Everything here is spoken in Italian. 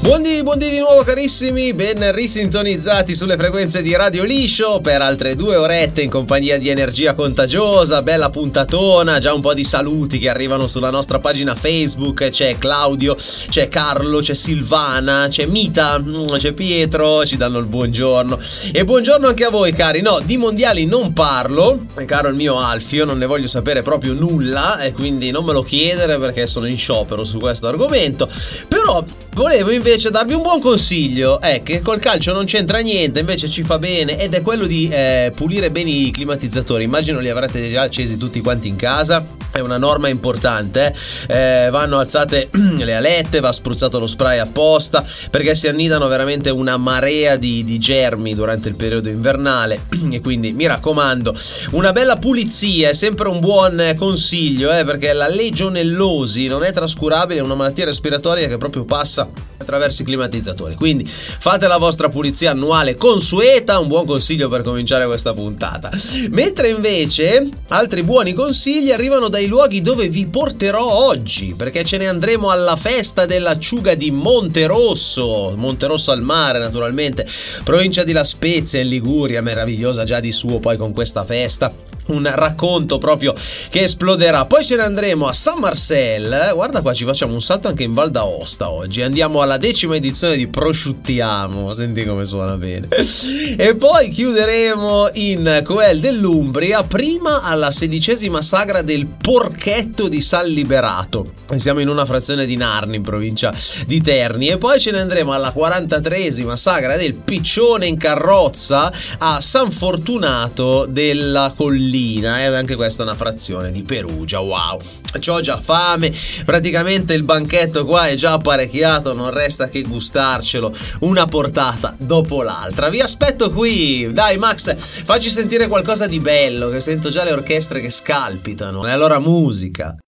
Buondì di nuovo carissimi, ben risintonizzati sulle frequenze di Radio Liscio per altre 2 orette in compagnia di Energia Contagiosa, bella puntatona, già un po' di saluti che arrivano sulla nostra pagina Facebook, c'è Claudio, c'è Carlo, c'è Silvana, c'è Mita, c'è Pietro, ci danno il buongiorno e buongiorno anche a voi cari. No, di mondiali non parlo, caro il mio Alfio, non ne voglio sapere proprio nulla e quindi non me lo chiedere perché sono in sciopero su questo argomento, però volevo invece darvi un buon consiglio, che col calcio non c'entra niente, invece ci fa bene, ed è quello di pulire bene i climatizzatori. Immagino li avrete già accesi tutti quanti in casa, è una norma importante, vanno alzate le alette, va spruzzato lo spray apposta, perché si annidano veramente una marea di germi durante il periodo invernale, e quindi mi raccomando, una bella pulizia è sempre un buon consiglio, perché la legionellosi non è trascurabile, è una malattia respiratoria che proprio passa attraverso i climatizzatori, quindi fate la vostra pulizia annuale consueta, un buon consiglio per cominciare questa puntata. Mentre invece altri buoni consigli arrivano dai luoghi dove vi porterò oggi, perché ce ne andremo alla festa dell'acciuga di Monterosso al mare naturalmente, provincia di La Spezia in Liguria, meravigliosa già di suo poi con questa festa. Un racconto proprio che esploderà. Poi ce ne andremo a San Marcel. Guarda qua, ci facciamo un salto anche in Val d'Aosta oggi. Andiamo alla 10ª edizione di Prosciuttiamo. Senti come suona bene. E poi chiuderemo in Coel dell'Umbria, prima alla 16ª sagra del Porchetto di San Liberato. Siamo in una frazione di Narni, in provincia di Terni. E poi ce ne andremo alla 43ª sagra del Piccione in carrozza a San Fortunato della Collina. Anche questa è una frazione di Perugia. Wow, c'ho già fame, praticamente il banchetto qua è già apparecchiato, non resta che gustarcelo una portata dopo l'altra. Vi aspetto qui, dai Max, facci sentire qualcosa di bello, che sento già le orchestre che scalpitano. E allora musica.